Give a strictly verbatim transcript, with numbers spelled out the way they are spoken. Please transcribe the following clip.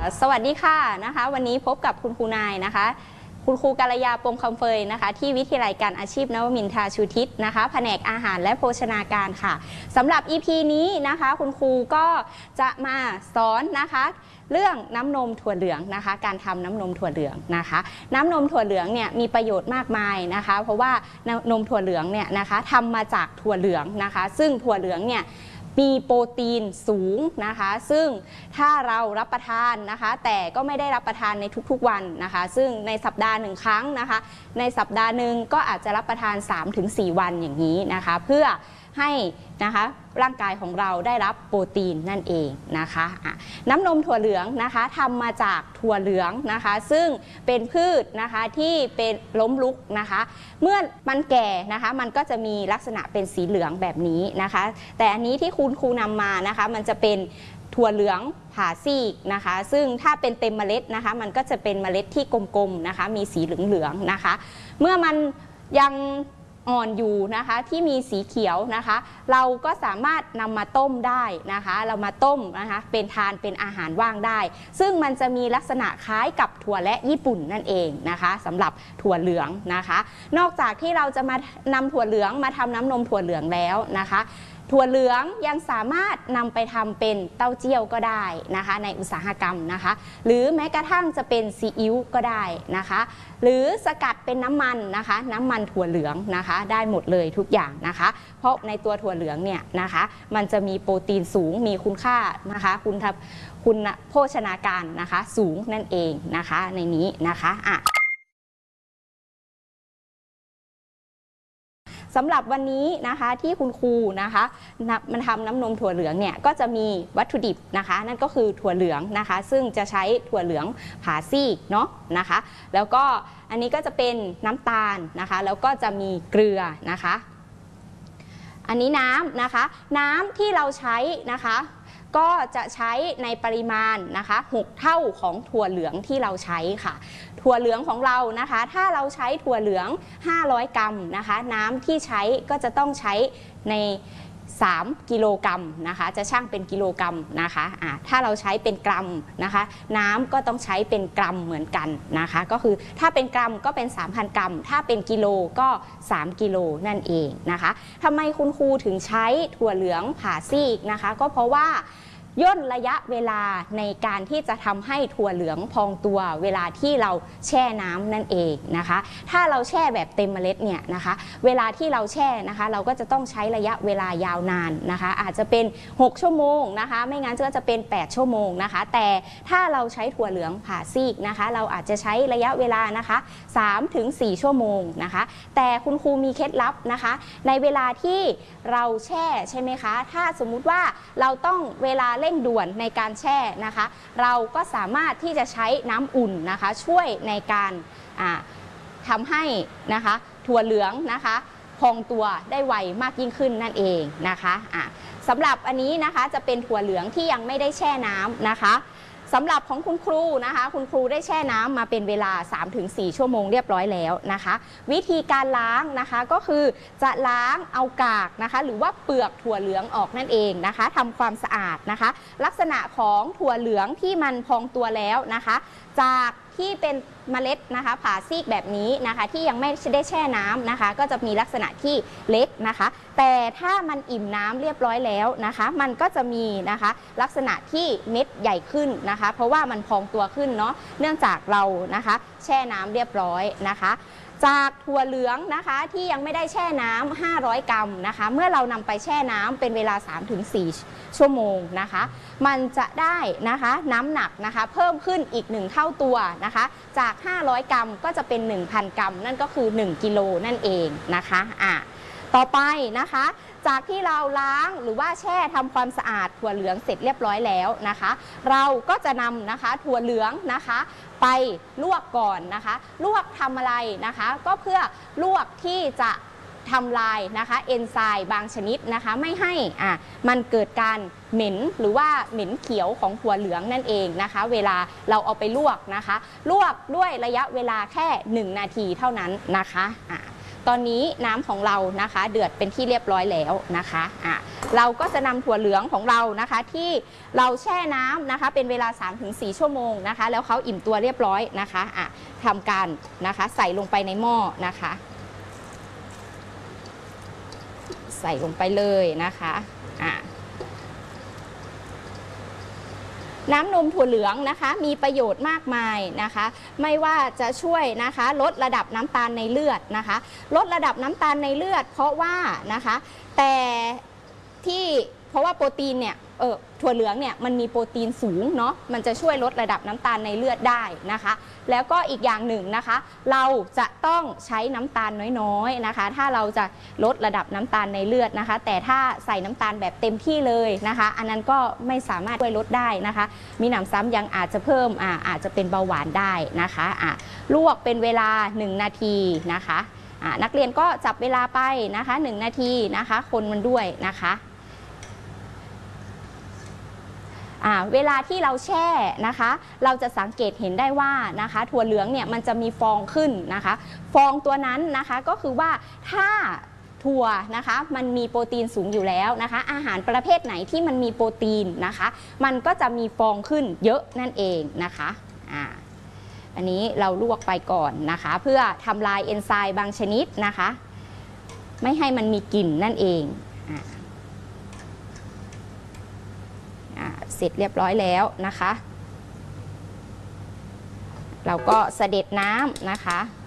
สวัสดีค่ะนะคะวันนี้พบกับคุณครูนายนะคะคุณครูกัลยาปมคำเฟยนะคะที่วิทยาลัยการอาชีพนวมินทราชูทิศนะคะแผนกอาหารและโภชนาการค่ะสำหรับ อี พี นี้นะคะคุณครูก็จะมาสอนนะคะเรื่องน้ำนมถั่วเหลืองนะคะการทำน้ำนมถั่วเหลืองนะคะน้ำนมถั่วเหลืองเนี่ยมีประโยชน์มากมายนะคะเพราะว่านมถั่วเหลืองเนี่ยนะคะทำมาจากถั่วเหลืองนะคะซึ่งถั่วเหลืองเนี่ยมีโปรตีนสูงนะคะซึ่งถ้าเรารับประทานนะคะแต่ก็ไม่ได้รับประทานในทุกๆวันนะคะซึ่งในสัปดาห์หนึ่งครั้งนะคะในสัปดาห์หนึ่งก็อาจจะรับประทาน สามถึงสี่ วันอย่างนี้นะคะเพื่อให้นะคะร่างกายของเราได้รับโปรตีนนั่นเองนะคะะน้ำนมถั่วเหลืองนะคะทำมาจากถั่วเหลืองนะคะซึ่งเป็นพืชนะคะที่เป็นล้มลุกนะคะเมื่อมันแก่นะคะมันก็จะมีลักษณะเป็นสีเหลืองแบบนี้นะคะแต่อันนี้ที่คุณครูนำมานะคะมันจะเป็นถั่วเหลืองผ่าซีกนะคะซึ่งถ้าเป็นเต็มเมล็ดนะคะมันก็จะเป็นเมล็ดที่กลมๆนะคะมีสีเหลืองๆนะคะเมื่อมันยังอ่อนอยู่นะคะที่มีสีเขียวนะคะเราก็สามารถนำมาต้มได้นะคะเรามาต้มนะคะเป็นทานเป็นอาหารว่างได้ซึ่งมันจะมีลักษณะคล้ายกับถั่วและญี่ปุ่นนั่นเองนะคะสำหรับถั่วเหลืองนะคะนอกจากที่เราจะมานำถั่วเหลืองมาทำน้ำนมถั่วเหลืองแล้วนะคะถั่วเหลืองยังสามารถนำไปทำเป็นเต้าเจี้ยวก็ได้นะคะในอุตสาหกรรมนะคะหรือแม้กระทั่งจะเป็นซีอิ๊วก็ได้นะคะหรือสกัดเป็นน้ำมันนะคะน้ำมันถั่วเหลืองนะคะได้หมดเลยทุกอย่างนะคะเพราะในตัวถั่วเหลืองเนี่ยนะคะมันจะมีโปรตีนสูงมีคุณค่านะคะคุณคุณโภชนาการนะคะสูงนั่นเองนะคะในนี้นะคะอ่ะสำหรับวันนี้นะคะที่คุณครูนะคะมันทำน้ำนมถั่วเหลืองเนี่ยก็จะมีวัตถุดิบนะคะนั่นก็คือถั่วเหลืองนะคะซึ่งจะใช้ถั่วเหลืองผ่าซีกเนาะนะคะแล้วก็อันนี้ก็จะเป็นน้ำตาลนะคะแล้วก็จะมีเกลือนะคะอันนี้น้ำนะคะน้ำที่เราใช้นะคะก็จะใช้ในปริมาณนะคะหกเท่าของถั่วเหลืองที่เราใช้ค่ะถั่วเหลืองของเรานะคะถ้าเราใช้ถั่วเหลืองห้าร้อยกรัมนะคะน้ำที่ใช้ก็จะต้องใช้ในสามกิโลกรัมนะคะจะชั่งเป็นกิโลกรัมนะคะอ่าถ้าเราใช้เป็นกรัมนะคะน้ำก็ต้องใช้เป็นกรัมเหมือนกันนะคะก็คือถ้าเป็นกรัมก็เป็น สามพัน กรัมถ้าเป็นกิโลก็สามกิโลนั่นเองนะคะทำไมคุณครูถึงใช้ถั่วเหลืองผ่าซีกนะคะก็เพราะว่าย่นระยะเวลาในการที่จะทำให้ถั่วเหลืองพองตัวเวลาที่เราแช่น้ำนั่นเองนะคะถ้าเราแช่แบบเต็มเมล็ดเนี่ยนะคะเวลาที่เราแช่นะคะเราก็จะต้องใช้ระยะเวลายาวนานนะคะอาจจะเป็นหกชั่วโมงนะคะไม่งั้นก็จะเป็นแปดชั่วโมงนะคะแต่ถ้าเราใช้ถั่วเหลืองผ่าซีกนะคะเราอาจจะใช้ระยะเวลานะคะสามถึงสี่ชั่วโมงนะคะแต่คุณครูมีเคล็ดลับนะคะในเวลาที่เราแช่ใช่ไหมคะถ้าสมมุติว่าเราต้องเวลาเร่งด่วนในการแช่นะคะเราก็สามารถที่จะใช้น้ำอุ่นนะคะช่วยในการทำให้นะคะถั่วเหลืองนะคะพองตัวได้ไวมากยิ่งขึ้นนั่นเองนะคะะสำหรับอันนี้นะคะจะเป็นถั่วเหลืองที่ยังไม่ได้แช่น้ำนะคะสำหรับของคุณครูนะคะคุณครูได้แช่น้ำมาเป็นเวลา สามถึงสี่ ชั่วโมงเรียบร้อยแล้วนะคะวิธีการล้างนะคะก็คือจะล้างเอากากนะคะหรือว่าเปลือกถั่วเหลืองออกนั่นเองนะคะทำความสะอาดนะคะลักษณะของถั่วเหลืองที่มันพองตัวแล้วนะคะจากที่เป็นเมล็ดนะคะผ่าซีกแบบนี้นะคะที่ยังไม่ได้แช่น้ำนะคะก็จะมีลักษณะที่เล็กนะคะแต่ถ้ามันอิ่มน้ำเรียบร้อยแล้วนะคะมันก็จะมีนะคะลักษณะที่เม็ดใหญ่ขึ้นนะคะเพราะว่ามันพองตัวขึ้นเนาะเนื่องจากเรานะคะแช่น้ำเรียบร้อยนะคะจากถั่วเหลืองนะคะที่ยังไม่ได้แช่น้ำห้าร้อยกรัมนะคะเมื่อเรานำไปแช่น้ำเป็นเวลา สามถึงสี่ ชั่วโมงนะคะมันจะได้นะคะน้ำหนักนะคะเพิ่มขึ้นอีกหนึ่งเท่าตัวนะคะจากห้าร้อยกรัมก็จะเป็น หนึ่งพัน กรัมนั่นก็คือหนึ่งกิโลนั่นเองนะคะอ่ะต่อไปนะคะจากที่เราล้างหรือว่าแช่ทำความสะอาดถั่วเหลืองเสร็จเรียบร้อยแล้วนะคะเราก็จะนำนะคะถั่วเหลืองนะคะไปลวกก่อนนะคะลวกทำอะไรนะคะก็เพื่อลวกที่จะทำลายนะคะเอนไซม์บางชนิดนะคะไม่ให้อ่ะมันเกิดการเหม็นหรือว่าเหม็นเขียวของถั่วเหลืองนั่นเองนะคะเวลาเราเอาไปลวกนะคะลวกด้วยระยะเวลาแค่หนึ่งนาทีเท่านั้นนะคะอ่ะตอนนี้น้ำของเรานะคะเดือดเป็นที่เรียบร้อยแล้วนะคะอ่ะเราก็จะนำถั่วเหลืองของเรานะคะที่เราแช่น้ำนะคะเป็นเวลา สามถึงสี่ ชั่วโมงนะคะแล้วเขาอิ่มตัวเรียบร้อยนะคะอ่ะทำการนะคะใส่ลงไปในหม้อนะคะใส่ลงไปเลยนะคะอ่ะน้ำนมถั่วเหลืองนะคะมีประโยชน์มากมายนะคะไม่ว่าจะช่วยนะคะลดระดับน้ำตาลในเลือดนะคะลดระดับน้ำตาลในเลือดเพราะว่านะคะแต่ที่เพราะว่าโปรตีนเนี่ยเออถั่วเหลืองเนี่ยมันมีโปรตีนสูงเนาะมันจะช่วยลดระดับน้ำตาลในเลือดได้นะคะแล้วก็อีกอย่างหนึ่งนะคะเราจะต้องใช้น้ำตาลน้อยๆนะคะถ้าเราจะลดระดับน้ำตาลในเลือดนะคะแต่ถ้าใส่น้ำตาลแบบเต็มที่เลยนะคะอันนั้นก็ไม่สามารถช่วยลดได้นะคะมีหนำซ้ำยังอาจจะเพิ่มอ่าอาจจะเป็นเบาหวานได้นะคะอ่ะลวกเป็นเวลาหนึ่งนาทีนะคะอ่ะนักเรียนก็จับเวลาไปนะคะหนึ่งนาทีนะคะคนมันด้วยนะคะเวลาที่เราแช่นะคะเราจะสังเกตเห็นได้ว่านะคะถั่วเหลืองเนี่ยมันจะมีฟองขึ้นนะคะฟองตัวนั้นนะคะก็คือว่าถ้าถั่วนะคะมันมีโปรตีนสูงอยู่แล้วนะคะอาหารประเภทไหนที่มันมีโปรตีนนะคะมันก็จะมีฟองขึ้นเยอะนั่นเองนะคะอ่าอันนี้เราลวกไปก่อนนะคะเพื่อทำลายเอนไซม์บางชนิดนะคะไม่ให้มันมีกลิ่นนั่นเองเสร็จเรียบร้อยแล้วนะคะเราก็เสด็จน้ำนะคะ